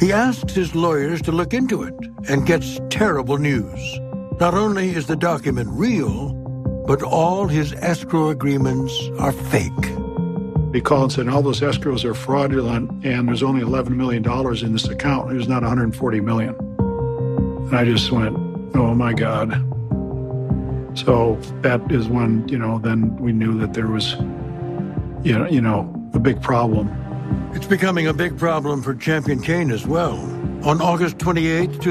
He asks his lawyers to look into it and gets terrible news. Not only is the document real, but all his escrow agreements are fake. He called and said, all those escrows are fraudulent, and there's only $11 million in this account. There's not $140 million. And I just went, oh, my God. So that is when, then we knew that there was, a big problem. It's becoming a big problem for Champion Kane as well. On August 28,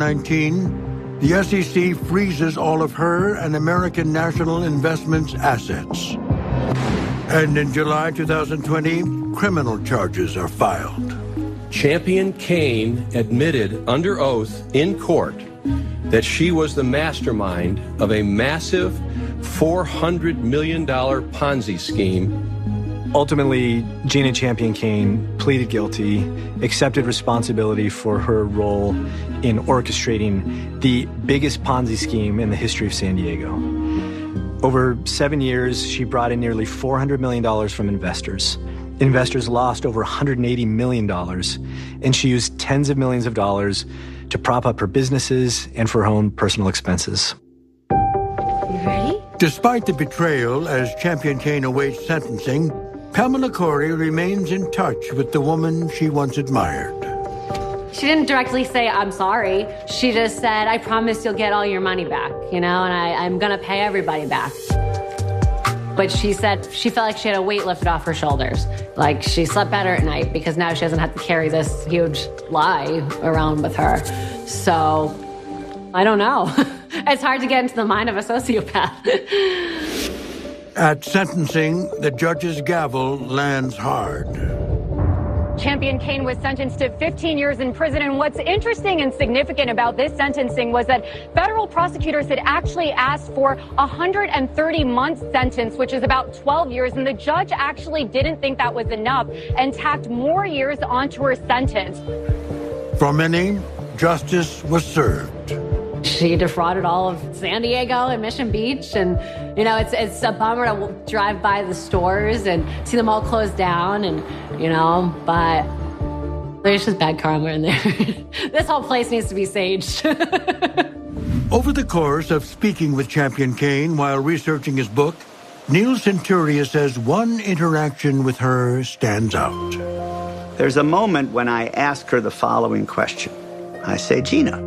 2019, the SEC freezes all of her and American National Investments assets. And in July 2020, criminal charges are filed. Champion Kane admitted under oath in court that she was the mastermind of a massive $400 million Ponzi scheme. Ultimately, Gina Champion Kane pleaded guilty, accepted responsibility for her role in orchestrating the biggest Ponzi scheme in the history of San Diego. Over 7 years, she brought in nearly $400 million from investors. Investors lost over $180 million, and she used tens of millions of dollars to prop up her businesses and for her own personal expenses. You ready? Despite the betrayal, as Champion Kane awaits sentencing, Pamela Corey remains in touch with the woman she once admired. She didn't directly say, I'm sorry. She just said, I promise you'll get all your money back, and I'm going to pay everybody back. But she said she felt like she had a weight lifted off her shoulders. Like she slept better at night because now she doesn't have to carry this huge lie around with her. So, I don't know. It's hard to get into the mind of a sociopath. At sentencing, the judge's gavel lands hard. Champion Kane was sentenced to 15 years in prison, and what's interesting and significant about this sentencing was that federal prosecutors had actually asked for a 130-month sentence, which is about 12 years, and the judge actually didn't think that was enough and tacked more years onto her sentence. For many, justice was served. She defrauded all of San Diego and Mission Beach, and it's a bummer to drive by the stores and see them all closed down, and but there's just bad karma in there. This whole place needs to be saged. Over the course of speaking with Champion Kane while researching his book, Neil Centuria says one interaction with her stands out. There's a moment when I ask her the following question. I say, Gina,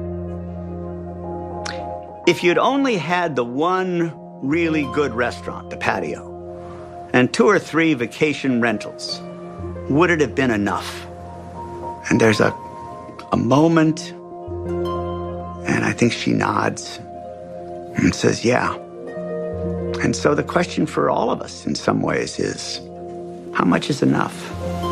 if you'd only had the one really good restaurant, the patio, and 2 or 3 vacation rentals, would it have been enough? And there's a moment, and I think she nods and says, yeah. And so the question for all of us in some ways is, how much is enough?